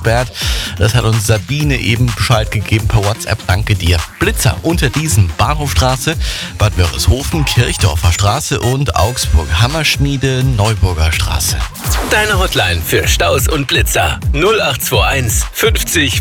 gesperrt. Das hat uns Sabine eben Bescheid gegeben per WhatsApp. Danke dir. Blitzer unter diesen: Bahnhofstraße, Bad Wörishofen, Kirchdorfer Straße und Augsburg-Hammerschmiede, Neuburger Straße. Deine Hotline für Staus und Blitzer 0821 50